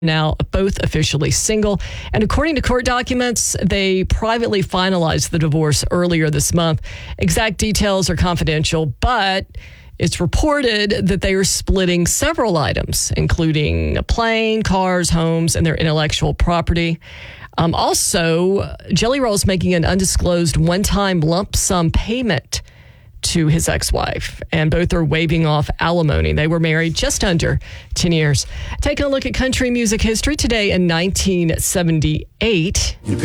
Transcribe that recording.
now both officially single. And according to court documents, they privately finalized the divorce earlier this month. Exact details are confidential, but it's reported that they are splitting several items, including a plane, cars, homes, and their intellectual property. Also, Jelly Roll's making an undisclosed one-time lump sum payment to his ex-wife, and both are waiving off alimony. They were married just under 10 years. Taking a look at country music history today in 1978.